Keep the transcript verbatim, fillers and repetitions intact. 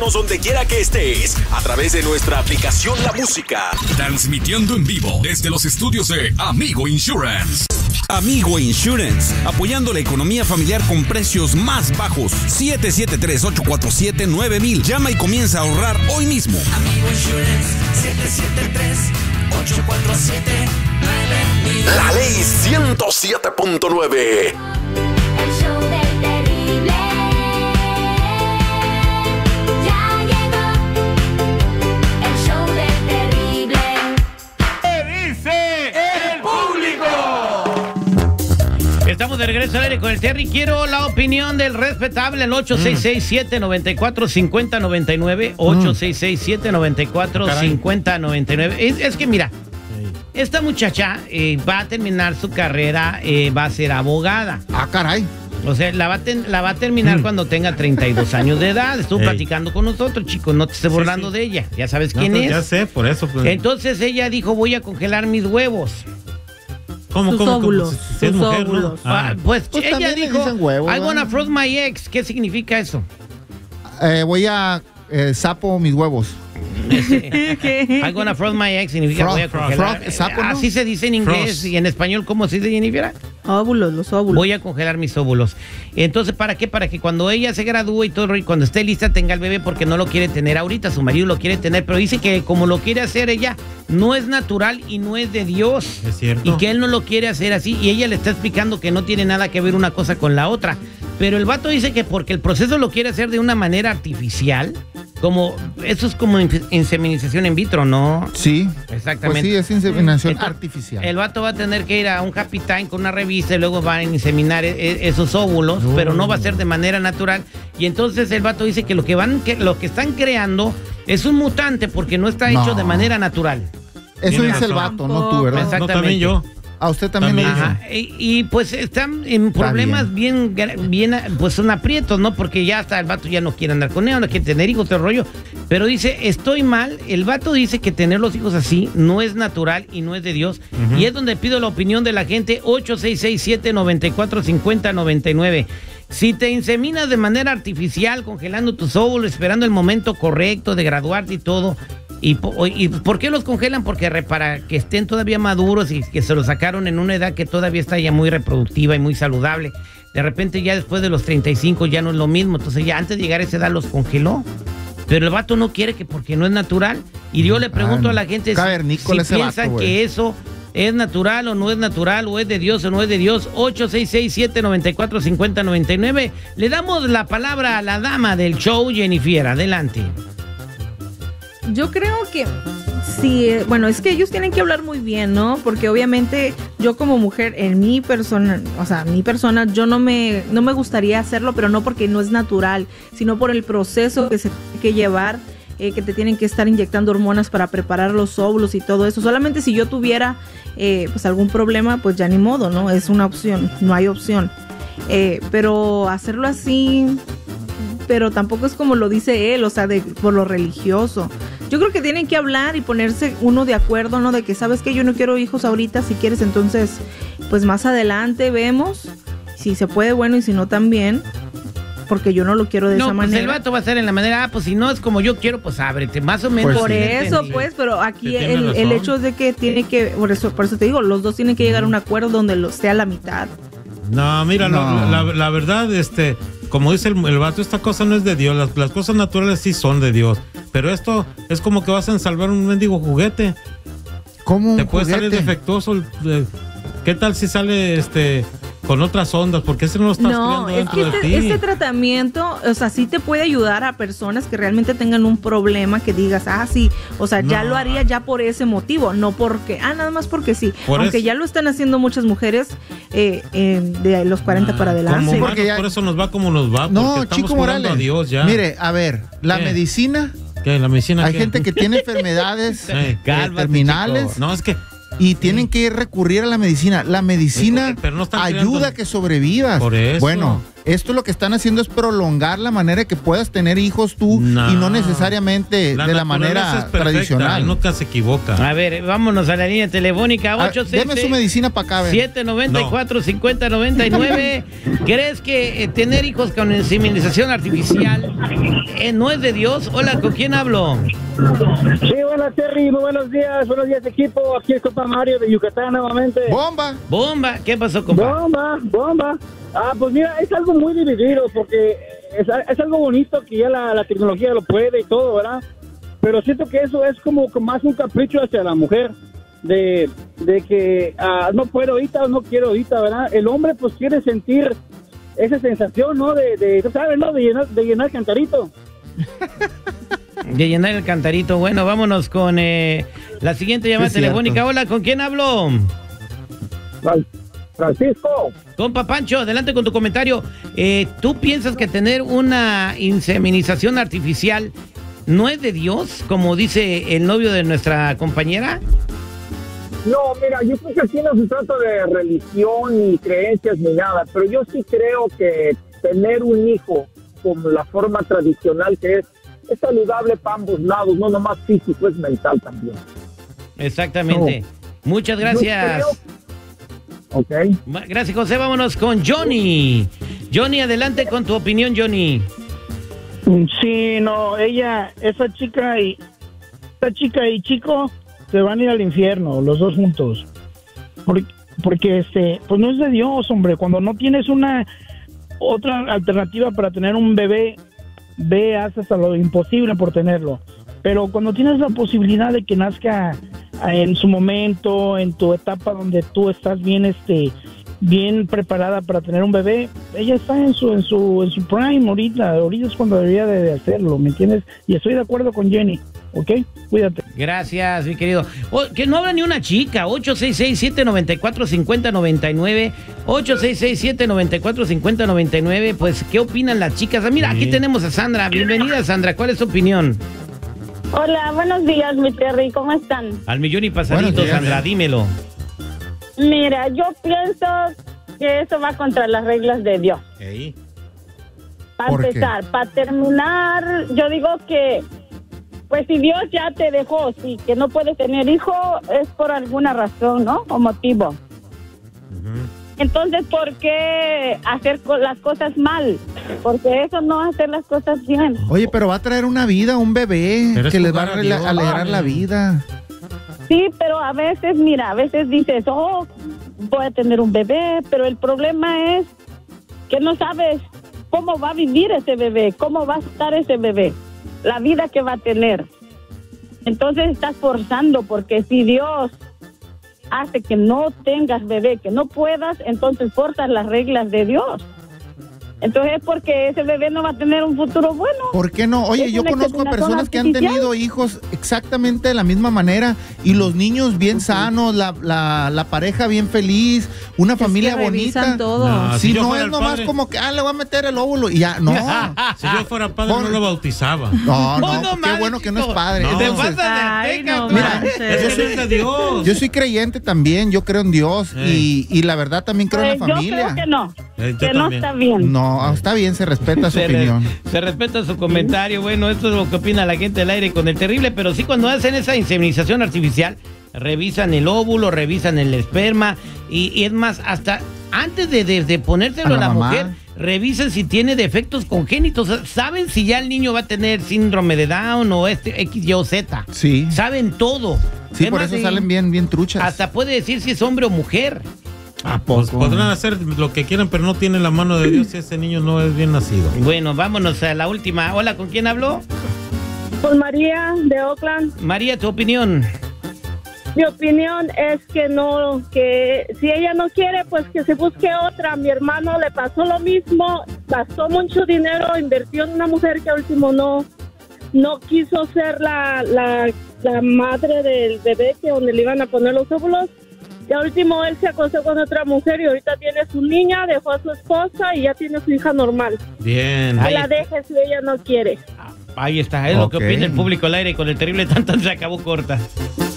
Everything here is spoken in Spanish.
Donde quiera que estés, a través de nuestra aplicación La Música. Transmitiendo en vivo desde los estudios de Amigo Insurance. Amigo Insurance, apoyando la economía familiar con precios más bajos. siete siete tres, ocho cuatro siete, nueve mil. Llama y comienza a ahorrar hoy mismo. Amigo Insurance, siete siete tres, ocho cuatro siete, nueve mil. La ley ciento siete punto nueve. El show del terrible. Ya llegó el show del terrible. ¿Qué dice el público? Estamos de regreso al aire con el Terry. Quiero la opinión del respetable, el ocho seis seis, siete nueve cuatro, cinco cero nueve nueve. ocho seis seis, siete nueve cuatro, cinco cero nueve nueve. Es, es que mira, esta muchacha eh, va a terminar su carrera, eh, va a ser abogada. Ah, caray. O sea, la va a, ten, la va a terminar mm. cuando tenga treinta y dos años de edad. Estuvo Ey. platicando con nosotros, chicos. No te estés burlando sí, sí. de ella. Ya sabes no, quién pues, es. Ya sé, por eso. Pues. Entonces ella dijo, voy a congelar mis huevos. ¿Cómo, sus cómo, óvulos. cómo? Si es mujer, ¿no? Ah. Pues, pues ella dijo, huevos, I wanna froze my eggs. ¿Qué significa eso? Eh, voy a eh, sapo mis huevos. I gonna froze my eggs significa Frog, voy a congelar. frog, sapo, ¿no? Así se dice en inglés. Frost. Y en español, ¿cómo se dice, Jennifer? Óvulos, los óvulos. Voy a congelar mis óvulos. Entonces, ¿para qué? Para que cuando ella se gradúe y todo, y cuando esté lista tenga el bebé, porque no lo quiere tener ahorita, su marido lo quiere tener, pero dice que como lo quiere hacer ella, no es natural y no es de Dios. Es cierto. Y que él no lo quiere hacer así, y ella le está explicando que no tiene nada que ver una cosa con la otra. Pero el vato dice que porque el proceso lo quiere hacer de una manera artificial, como eso es como inseminización in vitro, ¿no? Sí. Exactamente. Pues sí, es inseminación Entonces, artificial. El vato va a tener que ir a un Happy Time con una revista y luego va a inseminar e- e- esos óvulos, no. pero no va a ser de manera natural. Y entonces el vato dice que lo que van, que lo que están creando es un mutante porque no está hecho no. de manera natural. Eso dice el vato, no tú, ¿verdad? Exactamente. No, también yo. A usted también, también. Ajá. Y, y pues están en problemas bien. bien, bien, pues son aprietos, ¿no? Porque ya hasta el vato ya no quiere andar con él, no quiere tener hijos, todo el rollo. Pero dice, estoy mal. El vato dice que tener los hijos así no es natural y no es de Dios. Uh-huh. Y es donde pido la opinión de la gente, ocho seis seis, siete nueve cuatro, cinco cero nueve nueve. Si te inseminas de manera artificial, congelando tus óvulos, esperando el momento correcto de graduarte y todo, ¿y, y por qué los congelan? Porque re, para que estén todavía maduros y que se los sacaron en una edad que todavía está ya muy reproductiva y muy saludable. De repente ya después de los treinta y cinco ya no es lo mismo, entonces ya antes de llegar a esa edad los congeló. Pero el vato no quiere que porque no es natural. Y yo le pregunto ah, a la gente si, si piensan vato, que eso es natural o no es natural, o es de Dios o no es de Dios. Ocho seis seis, siete nueve cuatro, cinco cero nueve nueve. Le damos la palabra a la dama del show, Jennifer. Adelante. Yo creo que sí, bueno, es que ellos tienen que hablar muy bien, ¿no? Porque obviamente yo como mujer, en mi persona, o sea, mi persona, yo no me, no me gustaría hacerlo, pero no porque no es natural, sino por el proceso que se tiene que llevar, eh, que te tienen que estar inyectando hormonas para preparar los óvulos y todo eso. Solamente si yo tuviera eh, pues algún problema, pues ya ni modo, ¿no? Es una opción, no hay opción. Eh, pero hacerlo así, pero tampoco es como lo dice él, o sea, de, por lo religioso. Yo creo que tienen que hablar y ponerse uno de acuerdo, ¿no? De que, ¿sabes qué? Yo no quiero hijos ahorita, si quieres, entonces, pues más adelante vemos si se puede, bueno, y si no también, porque yo no lo quiero de no, esa pues manera. El vato va a ser en la manera, ah, pues si no es como yo quiero, pues ábrete, más o menos. Pues por sí, eso, entendí. pues, pero aquí el, el hecho es de que tiene que, por eso, por eso te digo, los dos tienen que llegar a un acuerdo donde lo, sea la mitad. No, mira, no. La, la, la verdad, este, como dice el, el vato, esta cosa no es de Dios, las, las cosas naturales sí son de Dios, pero esto es como que vas a ensalvar un mendigo juguete. ¿Cómo un Te puede juguete? salir defectuoso. ¿Qué tal si sale este con otras ondas? Porque ese no lo estás no, creando es dentro que de este, ti. este tratamiento, o sea, sí te puede ayudar a personas que realmente tengan un problema, que digas, ah, sí, o sea, no. ya lo haría ya por ese motivo, no porque, ah, nada más porque sí. Por Aunque eso. ya lo están haciendo muchas mujeres eh, eh, de los cuarenta ah, para adelante. Como porque ya... Por eso nos va como nos va, no, porque estamos Chico Morales, a Dios ya. Mire, a ver, la ¿Qué? medicina... ¿Qué? ¿La medicina Hay qué? gente que tiene enfermedades eh, Cálmate, terminales. chico. No, es que... Y tienen que recurrir a la medicina. La medicina pero no ayuda a que sobrevivas. Por eso. Bueno, esto lo que están haciendo es prolongar la manera que puedas tener hijos tú No. y no necesariamente La de la naturaleza manera es perfecta, tradicional. y nunca se equivoca. A ver, vámonos a la línea telefónica. Ah, ocho seis deme su seis, medicina para acá, a ver. siete nueve cuatro, cinco cero nueve nueve. ¿Crees que eh, tener hijos con inseminación artificial eh, no es de Dios? Hola, ¿con quién hablo? Sí, buenas, Terry, muy buenos días, buenos días, equipo. Aquí es compa Mario de Yucatán nuevamente. ¡Bomba! Bomba, ¿qué pasó, compa? Bomba, bomba. Ah, pues mira, es algo muy dividido porque es, es algo bonito que ya la, la tecnología lo puede y todo, ¿verdad? Pero siento que eso es como, como más un capricho hacia la mujer, de, de que ah, no puedo ahorita o no quiero ahorita, ¿verdad? El hombre pues quiere sentir esa sensación, ¿no? De, de ¿sabes, no? De llenar, de llenar el cantarito. De llenar el cantarito. Bueno, vámonos con eh, la siguiente llamada Sí, telefónica. cierto. Hola, ¿con quién hablo? Francisco. Compa Pancho, adelante con tu comentario. Eh, ¿Tú piensas que tener una inseminización artificial no es de Dios, como dice el novio de nuestra compañera? No, mira, yo creo que aquí no se trata de religión ni creencias ni nada, pero yo sí creo que tener un hijo con la forma tradicional que es, es saludable para ambos lados, no nomás físico, es mental también. Exactamente. Muchas gracias. Yo Ok. Ma- Gracias, José. Vámonos con Johnny. Johnny, adelante con tu opinión, Johnny. Sí, no, ella, esa chica y esa chica y chico se van a ir al infierno, los dos juntos. Porque, porque este, pues no es de Dios, hombre. Cuando no tienes una otra alternativa para tener un bebé, ve, haz hasta lo imposible por tenerlo. Pero cuando tienes la posibilidad de que nazca en su momento, en tu etapa donde tú estás bien, este, bien preparada para tener un bebé, ella está en su, en su, en su prime ahorita. Ahorita es cuando debería de, de hacerlo, ¿me entiendes? Y estoy de acuerdo con Jenny, ¿ok? Cuídate. Gracias, mi querido. Oh, que no habla ni una chica. ocho seis seis, siete nueve cuatro, cinco cero nueve nueve. ocho seis seis, siete nueve cuatro, cinco cero nueve nueve. Pues, ¿qué opinan las chicas? Ah, mira, aquí Sí. tenemos a Sandra. Bienvenida, Sandra. ¿Cuál es tu opinión? Hola, buenos días, mi Terry, ¿cómo están? Al millón y pasadito, Buenos días. Sandra, dímelo. Mira, yo pienso que eso va contra las reglas de Dios. Ey. Para ¿Por qué? empezar, para terminar, yo digo que, pues si Dios ya te dejó, sí, que no puedes tener hijo, es por alguna razón, ¿no? O motivo. Entonces, ¿por qué hacer co- las cosas mal? Porque eso no es hacer las cosas bien. Oye, pero va a traer una vida, un bebé, Pero es que les va a jugar a rela- Dios, alegrar la hombre. vida. Sí, pero a veces, mira, a veces dices, oh, voy a tener un bebé, pero el problema es que no sabes cómo va a vivir ese bebé, cómo va a estar ese bebé, la vida que va a tener. Entonces estás forzando, porque si Dios hace que no tengas bebé, que no puedas, entonces forzas las reglas de Dios. Entonces es porque ese bebé no va a tener un futuro bueno. ¿Por qué no? Oye, Es yo una conozco a inseminación personas que han artificial. tenido hijos exactamente de la misma manera y los niños bien sanos, la, la, la pareja bien feliz, una familia es que revisan bonita. todo. No, Si si yo no fuera es el nomás padre- como que, ah, le voy a meter el óvulo y ya, no. Si yo fuera padre, Por- no lo bautizaba. No, no, Oh, no qué mames, bueno que no es chico. padre. No. Te Entonces, pasas de Ay, azteca, no tú. Mira, manches. Es que no es de Dios. yo soy creyente también, yo creo en Dios y, y la verdad también creo en Pues la yo creo familia. que no, Eh, yo que no también. está bien. No, está bien, se respeta su Se, re- opinión. se respeta su comentario. Bueno, esto es lo que opina la gente del aire con el terrible, pero sí, cuando hacen esa inseminización artificial, revisan el óvulo, revisan el esperma y, y es más, hasta antes de, de, de ponérselo A a la la, mamá. mujer, revisan si tiene defectos congénitos. Saben si ya el niño va a tener síndrome de Down o este X, Y o Z. Sí, Saben todo. sí, Es por más, eso sí, salen bien, bien truchas. hasta puede decir si es hombre o mujer. ¿A Pues podrán hacer lo que quieran, pero no tienen la mano de Dios si ese niño no es bien nacido. Bueno, vámonos a la última. Hola, ¿con quién hablo? Pues María de Oakland. María, tu opinión. Mi opinión es que no, que si ella no quiere, pues que se busque otra. Mi hermano le pasó lo mismo, gastó mucho dinero, invirtió en una mujer que al último no, no quiso ser la, la, la madre del bebé que donde le iban a poner los óvulos. Y al último él se acostó con otra mujer y ahorita tiene su niña, dejó a su esposa y ya tiene su hija normal. Bien. Que Ahí la está. deje si ella no quiere. Ahí está, es lo que Ok. opina el público al aire con el terrible tanto se acabó corta.